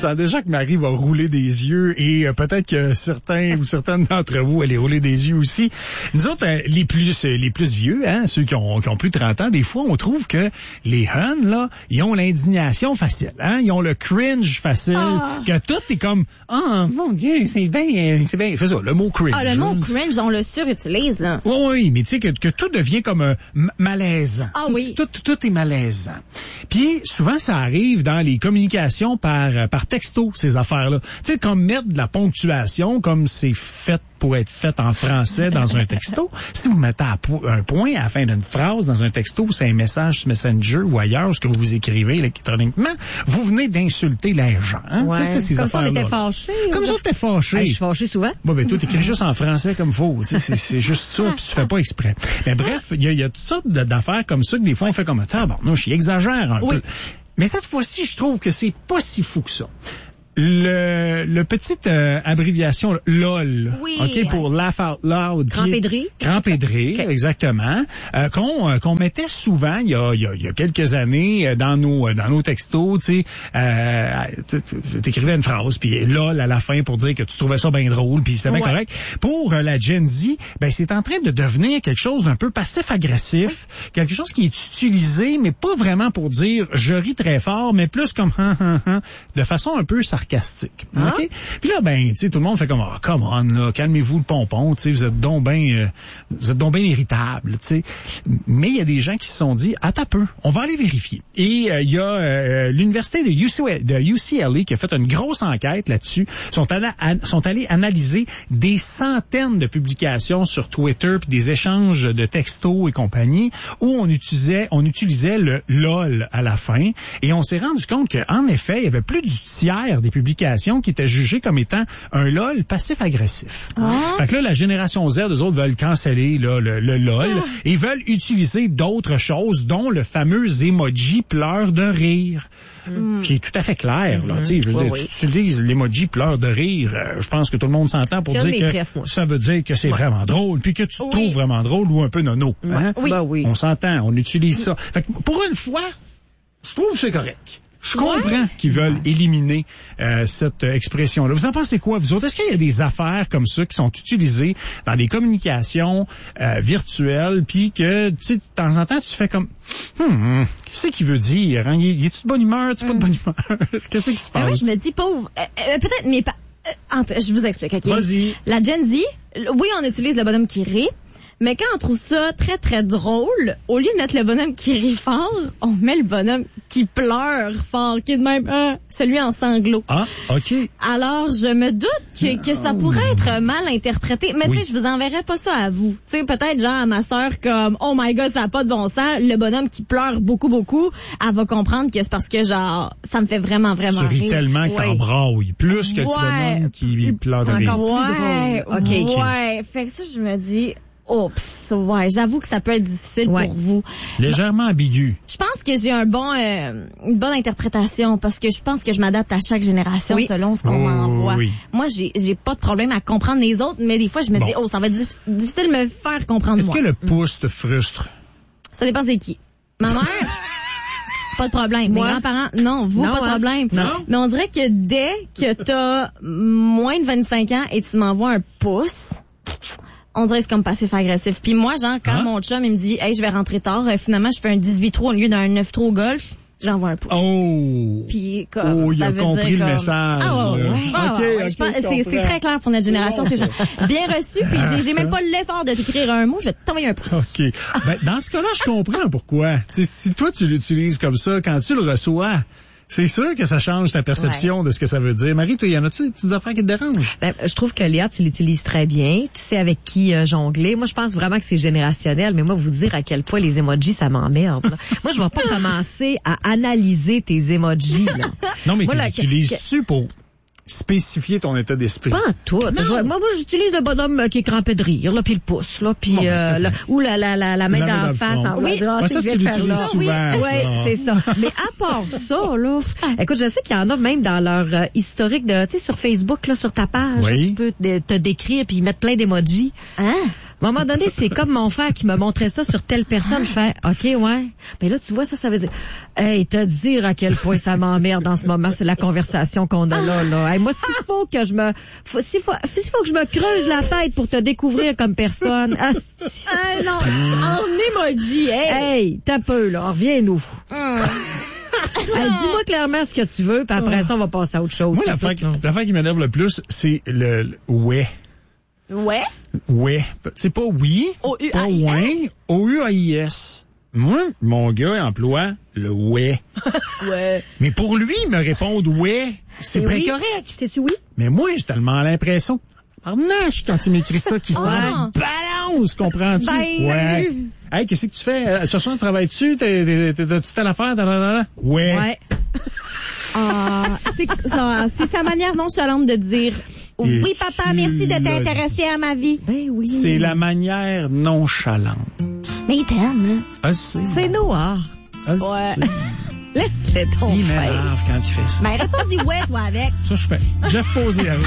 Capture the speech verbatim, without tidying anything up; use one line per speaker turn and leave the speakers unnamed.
sens déjà que Marie va rouler des yeux et euh, peut-être que certains ou certaines d'entre vous allaient rouler des yeux aussi. Nous autres, euh, les plus euh, les plus vieux, hein, ceux qui ont, qui ont plus de trente ans, des fois, on trouve que les Huns, là, ils ont l'indignation facile, hein, ils ont le cringe facile, ah. que tout est comme, ah, mon Dieu, c'est bien, c'est bien, c'est ça, le mot cringe.
Ah, le mot cringe, on le surutilise, là.
Oui, oui, mais tu sais, que, que tout devient comme un m- malaisant.
Ah
tout,
oui.
Tout, tout, tout est malaisant. Puis, souvent, ça arrive dans les communications par, par texto, ces affaires-là. Tu sais, comme mettre de la ponctuation, comme c'est fait pour être fait en français dans un texto. Si vous mettez un point à la fin d'une phrase dans un texto, c'est un message sur Messenger ou ailleurs, ce que vous écrivez électroniquement, vous venez d'insulter les gens. Hein?
Ouais.
C'est ça, ces
comme ça, on était
fâchés. Comme
on...
ça, on était fâchés.
Hey, je suis fâché souvent.
Bon, ben, toi, t'écris juste en français comme faut. C'est, c'est juste ça, puis tu fais pas exprès. Mais bref, il y, y a toutes sortes d'affaires comme ça que des fois, on fait comme, attends, bon, non, j'y exagère un
oui.
peu. Mais cette fois-ci, je trouve que c'est pas si fou que ça. Le, le petite euh, abréviation LOL,
oui,
ok, pour laugh out loud,
Grand pédré,
Grand pédré, okay. Exactement, euh, qu'on euh, qu'on mettait souvent il y a il y a, il y a quelques années euh, dans nos dans nos textos, tu sais, euh, t'écrivais une phrase puis LOL à la fin pour dire que tu trouvais ça bien drôle puis c'était bien ouais. correct. Pour euh, la Gen Z, ben c'est en train de devenir quelque chose d'un peu passif-agressif, oui. quelque chose qui est utilisé mais pas vraiment pour dire je ris très fort, mais plus comme de façon un peu sarcastique. sarcastique.
Ah.
OK? Puis là, ben, tu sais, tout le monde fait comme, oh, come on, là, calmez-vous le pompon, tu sais, vous êtes donc bien, euh, vous êtes donc bien irritable, tu sais. Mais il y a des gens qui se sont dit, attends peu, on va aller vérifier. Et il euh, y a euh, l'université de U C L A, de U C L A qui a fait une grosse enquête là-dessus, sont allés, à, sont allés analyser des centaines de publications sur Twitter puis des échanges de textos et compagnie où on utilisait, on utilisait le LOL à la fin et on s'est rendu compte qu'en effet, il y avait plus du tiers des publications qui étaient jugées comme étant un LOL passif-agressif.
Ah.
Fait que là, la génération Z, eux autres veulent canceller là, le, le LOL ah. et veulent utiliser d'autres choses, dont le fameux emoji pleurs de rire. Mm. Qui est tout à fait clair, là. Mm-hmm. Tu sais, je veux
oui,
dire,
oui.
tu utilises l'emoji pleurs de rire, euh, je pense que tout le monde s'entend pour
c'est
dire que
prefs,
ça veut dire que c'est ouais. vraiment drôle, puis que tu te
oui.
trouves vraiment drôle ou un peu nono.
Mm.
Hein?
Oui. Ben oui.
On s'entend, on utilise ça. Fait que pour une fois, je trouve que c'est correct. Je comprends ouais. qu'ils veulent éliminer euh, cette euh, expression-là. Vous en pensez quoi, vous autres? Est-ce qu'il y a des affaires comme ça qui sont utilisées dans des communications euh, virtuelles, puis que, tu sais, de temps en temps, tu fais comme, hum, qu'est-ce qu'il veut dire? Hein? Y est-tu de bonne humeur? Tu hum. pas de bonne humeur? Qu'est-ce qui se passe?
Moi, je me dis, pauvre, euh, euh, peut-être mes pa- euh, je vous explique, OK?
Vas-y.
La Gen Z, oui, on utilise le bonhomme qui rit, mais quand on trouve ça très, très drôle, au lieu de mettre le bonhomme qui rit fort, on met le bonhomme qui pleure fort, qui est de même, hein, celui en sanglots.
Ah, OK.
Alors, je me doute que, que ça pourrait être mal interprété. Mais oui. tu sais, je vous enverrai pas ça à vous. Tu sais, peut-être genre à ma sœur comme, oh my god, ça n'a pas de bon sens, le bonhomme qui pleure beaucoup, beaucoup, elle va comprendre que c'est parce que genre, ça me fait vraiment, vraiment
rire. Tu ris
rire.
tellement que
ouais.
t'en brailles. Plus que le
ouais.
petit bonhomme qui pleure de rire.
Encore plus
ouais.
drôle. OK.
Ouais. Fait que ça, je me dis, oups, ouais, j'avoue que ça peut être difficile
ouais.
pour vous.
Légèrement ambigu.
Je pense que j'ai un bon, euh, une bonne interprétation parce que je pense que je m'adapte à chaque génération oui. selon ce qu'on
oh,
m'envoie.
Oui.
Moi, j'ai, j'ai pas de problème à comprendre les autres, mais des fois, je me
bon.
dis, oh, ça va être dif- difficile de me faire comprendre
Est-ce
moi.
que le pouce te frustre?
Ça dépend c'est qui. Ma mère... Pas de problème.
Moi?
Mes grands-parents, non, vous,
non,
pas de
hein?
problème.
Non.
Mais on dirait que dès que t'as moins de vingt-cinq ans et tu m'envoies un pouce, on dirait que c'est comme passif-agressif. Puis moi, genre, quand hein? mon chum, il me dit, hey, je vais rentrer tard, euh, finalement, je fais un dix-huit trous au lieu d'un neuf trous au golf, j'envoie un pouce.
Oh!
Puis, comme,
oh, il
ça
a
veut
compris
dire
le
comme...
message.
Ah, ouais, ouais.
OK,
ah, ouais, ouais.
OK,
je pense,
je
c'est, c'est très clair pour notre génération, c'est genre, bien reçu, puis j'ai, j'ai même pas l'effort de t'écrire un mot, je vais t'envoyer un pouce.
OK. Ben, dans ce cas-là, je comprends pourquoi. T'sais, si toi, tu l'utilises comme ça, quand tu le reçois, c'est sûr que ça change ta perception ouais. de ce que ça veut dire. Marie, toi, y en a-tu des petites affaires qui te dérangent?
Ben, je trouve que Léa, tu l'utilises très bien. Tu sais avec qui euh, jongler. Moi, je pense vraiment que c'est générationnel, mais moi, vous dire à quel point les emojis, ça m'emmerde. Là. Moi, je vais pas commencer à analyser tes emojis. Là.
Non, mais
moi,
tu
là,
l'utilises-tu que... pour spécifier ton état d'esprit?
Pas en tout. Moi, moi, j'utilise le bonhomme qui est crampé de rire, là, puis le pouce, là, puis
bon,
euh, là, ou la, la, la, la main
la
d'en face. En
oui,
ah,
ça, tu l'utilises souvent.
Oui,
ça.
c'est ça. Mais à part ça, là, écoute, je sais qu'il y en a même dans leur euh, historique de, tu sais, sur Facebook, là, sur ta page,
oui.
tu peux te, te décrire puis mettre plein d'émojis.
Hein?
À un moment donné, c'est comme mon frère qui me montrait ça sur telle personne. Je fais, OK, ouais. Mais là, tu vois, ça, ça veut dire, hey, te dire à quel point ça m'emmerde en ce moment, c'est la conversation qu'on a là, là. Hey, moi, s'il faut que je me, faut, s'il faut, s'il faut que je me creuse la tête pour te découvrir comme personne. Asti.
Ah non, en emoji, hey.
Hey, t'as peu, là. Reviens-nous.
Hum.
Hey, dis-moi clairement ce que tu veux, puis après ça, on va passer à autre chose.
Moi, l'affaire, l'affaire qui m'énerve le plus, c'est le, le ouais.
Ouais.
Ouais. C'est pas oui.
O U
Pas
A I S.
ouais. O U A I S. Moi, mon gars emploie le ouais.
Ouais.
Mais pour lui, me répondre ouais, c'est bien
oui.
correct.
T'es-tu oui?
Mais moi, j'ai tellement l'impression, pardonnage, quand il m'écrit ça, qui sent
Ah.
balance, comprends-tu?
Ben,
ouais. Hey, qu'est-ce que tu fais? Euh, Ce soir, tu travailles-tu? T'as-tu telle affaire? Ouais.
Ouais.
Ah, c'est, ça, c'est sa manière nonchalante de dire oui,
Et
papa,
tu
merci de
l'as
t'intéresser à ma vie.
Ben oui.
C'est la manière nonchalante.
Mais il t'aime, là.
Ah, c'est.
C'est noir.
Ah,
Ouais.
c'est.
Laisse-le donc
Il
faire.
m'énerve quand tu fais ça.
Ben, réponds-y ouais, toi, avec.
Ça, je fais. Jeff Posé avec.